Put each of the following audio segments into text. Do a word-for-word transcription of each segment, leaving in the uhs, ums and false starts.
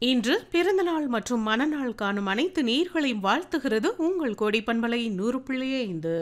இன்று பிறந்தநாள் மற்றும் மனநாள் காணும் அனைத்து நேயர்களையும் வாழ்த்துகிறது உங்கள் கோடி பண்பலை நூறு புள்ளி ஐந்து.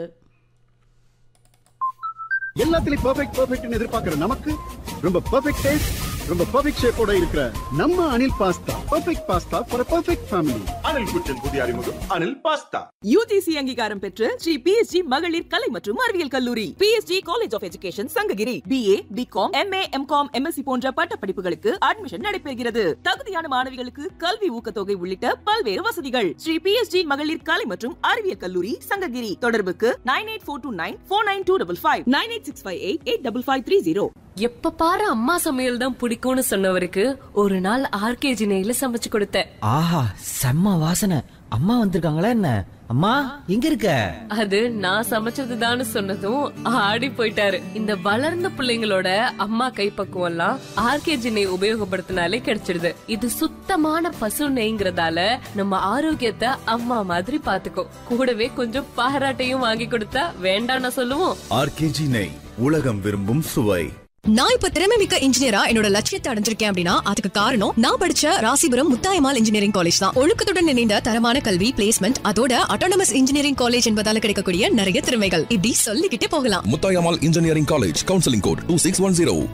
எல்லாத்துலயும் பெர்ஃபெக்ட் பெர்ஃபெக்ட்னு எதிர்பார்க்கிற நமக்கு ரொம்ப பெர்ஃபெக்ட் டேஸ்ட், ரொம்ப பெர்ஃபெக்ட் ஷேப்போட இருக்கிற நம்ம Anil pasta. Perfect pasta for perfect family. Anil குச்சன் புதிய அறிமுகம் அனில் பாஸ்தா. யூஜிசி அங்கீகாரம் பெற்ற ஸ்ரீ பிஎஸ்ஜி மகளிர் கலை மற்றும் அறிவியல் கல்லூரி, PSG college of education Sankagiri. BA, BCom, MA, M Com, MSc போன்ற பட்ட படிப்புகளுக்கு அட்மிஷன் நடைபெறுகிறது. தகுதியான மாணவிகளுக்கு கல்வி ஊக்கத்தொகை உள்ளிட்ட பல்வேறு வசதிகள். ஸ்ரீ பிஎஸ்ஜி மகளிர் கலை மற்றும் அறிவியல் கல்லூரி சங்ககிரி. தொடர்புக்கு nine eight four two nine four nine two double five nine eight six five eight eight double five three zero. எப்ப பாரு அம்மா சமையல் தான் பிடிக்கும்னு சொன்னவருக்கு ஒரு நாள் ஆர்கேஜி நெய்ல சமைச்சு கொடுத்தேன். ஆஹா, செம்ம வாசனை. அம்மா வந்திருக்காங்களா என்ன? அம்மா எங்க இருக்க? அது நான் சமைச்சதுதான்னு சொன்னதும் ஆடி போயிட்டாரு. இந்த வளர்ந்த பிள்ளைங்களோட அம்மா கைப்பக்குவம் எல்லாம் ஆர்கேஜி நெய் உபயோகப்படுத்தினாலே கிடைச்சிடுது. இது சுத்தமான பசு நெய்ங்கிறதால நம்ம ஆரோக்கியத்தை அம்மா மாதிரி பாத்துக்கோ. கூடவே கொஞ்சம் பாராட்டையும் வாங்கி கொடுத்தா வேண்டாம்னு சொல்லுவோம். ஆர்கேஜி நெய், உலகம் விரும்பும் சுவை. நான் இப்ப திறமை மிக்க இன்ஜினியரா என்னோட லட்சியத்தை அடைஞ்சிருக்கேன் அப்படின்னா அதுக்கு காரணம் நான் படிச்ச ராசிபுரம் முத்தாயம்மாள் இன்ஜினியரிங் காலேஜ் தான். ஒழுக்கத்துடன் இணைந்த தரமான கல்வி, பிளேஸ்மெண்ட், அதோட அட்டானமஸ் இன்ஜினியரிங் காலேஜ் என்பதால கிடைக்கக்கூடிய நிறைய திறமைகள் இப்படி சொல்லிக்கிட்டே போகலாம். Muthayammal engineering college, counselling code two six one zero.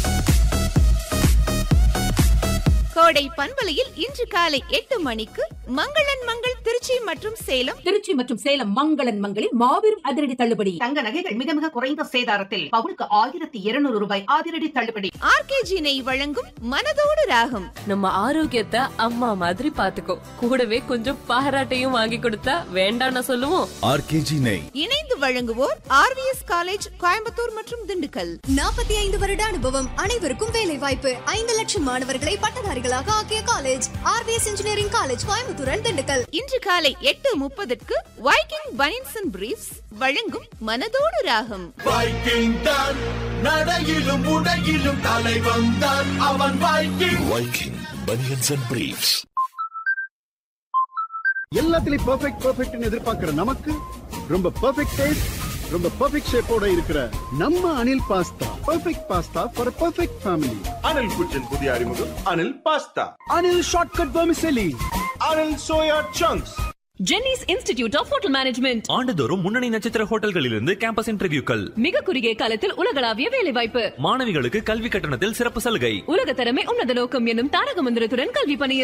கோடை பண்பலையில் இன்று காலை எட்டு மணிக்கு மங்களன் மங்கள் திருச்சி மற்றும் சேலம் திருச்சி மற்றும் சேலம் மங்களன் மங்களில் மாபெரும் அதிரடி தள்ளுபடி. தங்க நகைகள் மிக மிக குறைந்த சேதாரத்தில் பவுனுக்கு ஆயிரத்தி இருநூறு ரூபாய் அதிரடி தள்ளுபடி. ஆர்கேஜி நெய் வழங்கும் மனதோடு ராகம். நம்ம ஆரோக்கியத்தை அம்மா மாதிரி பாத்துக்கோ. கூடவே கொஞ்சம் பாராட்டையும் வாங்கி கொடுத்தா வேண்டாம்னு சொல்லுவோம். ஆர்கேஜி நெய். இணைந்து வழங்குவோர் ஆர்விஎஸ் காலேஜ் கோயம்புத்தூர் மற்றும் திண்டுக்கல். நாற்பத்தி ஐந்து வருட அனுபவம், அனைவருக்கும் வேலை வாய்ப்பு. ஐந்து லட்சம் மாணவர்களை பட்டதாரிகளாக ஆக்கிய college RVS engineering college Coimbatore, Dindigul. இன்று காலை எட்டு முப்பதுக்கு வைக்கிங் பனியன்ஸ் அண்ட் பிரீஃப்ஸ் வழங்கும் மனதோடு ராகம். வைக்கிங் தான் நடையிலும் உடையிலும் தலை வந்தான் அவன் Viking. Viking banians and briefs. எல்லாத்துலயும் பெர்ஃபெக்ட் பெர்ஃபெக்ட்னு எதிர்பார்க்கிற நமக்கு ரொம்ப பெர்ஃபெக்ட் டேஸ்ட், ரொம்ப பெர்ஃபெக்ட் ஷேப்போட இருக்கிற நம்ம Anil pasta. Perfect pasta for perfect family. Anil குச்சன் புதிய அறிமுகம் Anil pasta. Anil shortcut vermicelli. Anil soya chunks. Jenneys institute of hotel management ஆண்டுதோறும் முன்னணி நட்சத்திர ஹோட்டல்களிலிருந்து கேம்பஸ் இன்டர்வியூக்கள். மிக குறுகிய காலத்தில் உலகளாவிய வேலை வாய்ப்பு. மாணவிகளுக்கு கல்வி கட்டணத்தில் சிறப்பு சலுகை. உலக தரமே உன்னத நோக்கம் என்னும் தாரக மந்திரத்துடன் கல்வி பணி